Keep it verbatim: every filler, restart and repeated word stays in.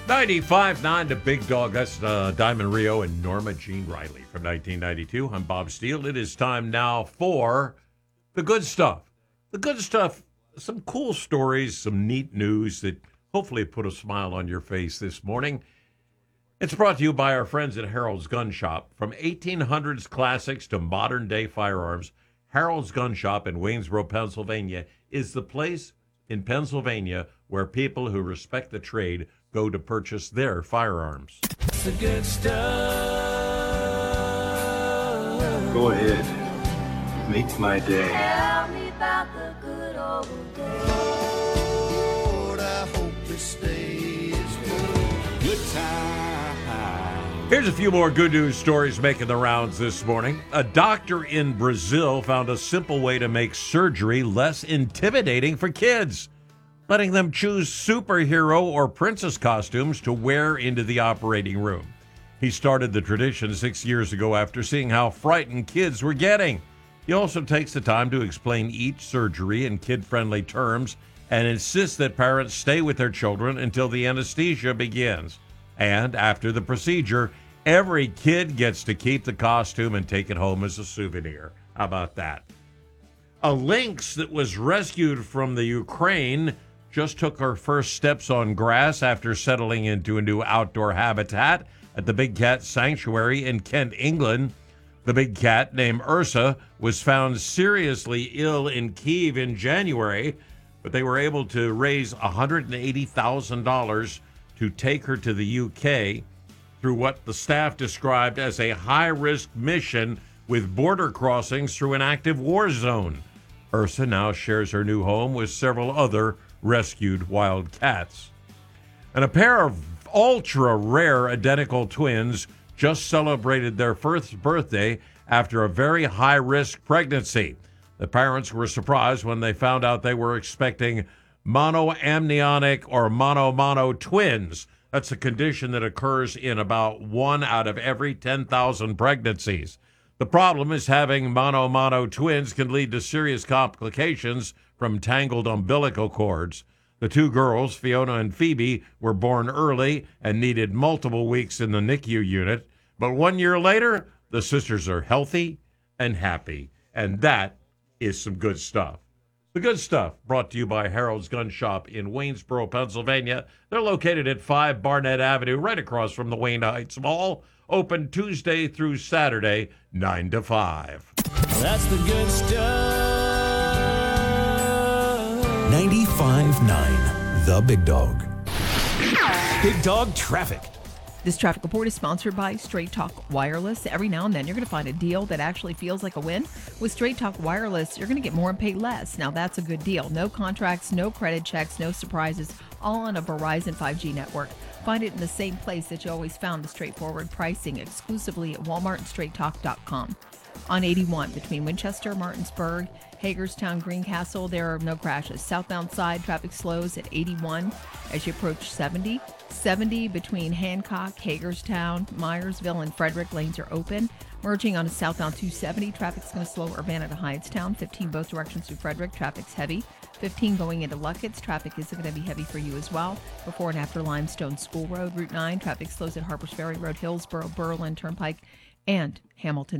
ninety-five point nine, the Big Dog. That's uh, Diamond Rio and Norma Jean Riley from nineteen ninety-two. I'm Bob Steele. It is time now for the good stuff. The good stuff, some cool stories, some neat news that hopefully put a smile on your face this morning. It's brought to you by our friends at Harold's Gun Shop. From eighteen hundreds classics to modern-day firearms, Harold's Gun Shop in Waynesboro, Pennsylvania is the place in Pennsylvania where people who respect the trade go to purchase their firearms. The good stuff. Go ahead. Make my day. Tell me about the good old days. Lord, I hope this stays good. Good time. Here's a few more good news stories making the rounds this morning. A doctor in Brazil found a simple way to make surgery less intimidating for kids, letting them choose superhero or princess costumes to wear into the operating room. He started the tradition six years ago after seeing how frightened kids were getting. He also takes the time to explain each surgery in kid-friendly terms and insists that parents stay with their children until the anesthesia begins. And after the procedure, every kid gets to keep the costume and take it home as a souvenir. How about that? A lynx that was rescued from the Ukraine just took her first steps on grass after settling into a new outdoor habitat at the Big Cat Sanctuary in Kent, England. The big cat, named Ursa, was found seriously ill in Kyiv in January, but they were able to raise one hundred eighty thousand dollars to take her to the U K through what the staff described as a high-risk mission with border crossings through an active war zone. Ursa now shares her new home with several other rescued wild cats. And a pair of ultra-rare identical twins just celebrated their first birthday after a very high-risk pregnancy. The parents were surprised when they found out they were expecting monoamnionic or mono-mono twins. That's a condition that occurs in about one out of every ten thousand pregnancies. The problem is having mono-mono twins can lead to serious complications from tangled umbilical cords. The two girls, Fiona and Phoebe, were born early and needed multiple weeks in the N I C U unit. But one year later, the sisters are healthy and happy. And that is some good stuff. The good stuff brought to you by Harold's Gun Shop in Waynesboro, Pennsylvania. They're located at five Barnett Avenue, right across from the Wayne Heights Mall. Open Tuesday through Saturday, nine to five. That's the good stuff. ninety-five point nine, The Big Dog. Big Dog Traffic. This traffic report is sponsored by Straight Talk Wireless. Every now and then, you're going to find a deal that actually feels like a win. With Straight Talk Wireless, you're going to get more and pay less. Now, that's a good deal. No contracts, no credit checks, no surprises, all on a Verizon five G network. Find it in the same place that you always found the straightforward pricing, exclusively at Walmart and straight talk dot com. On eighty-one, between Winchester, Martinsburg, Hagerstown, Greencastle, there are no crashes. Southbound side, traffic slows at eighty-one as you approach seventy. seventy between Hancock, Hagerstown, Myersville, and Frederick, lanes are open. Merging on a southbound two seventy, traffic's going to slow Urbana to Hyattstown. fifteen both directions to Frederick, traffic's heavy. fifteen going into Luckett's, traffic is going to be heavy for you as well. Before and after Limestone School Road, Route nine, traffic slows at Harpers Ferry Road, Hillsborough, Berlin Turnpike, and Hamilton.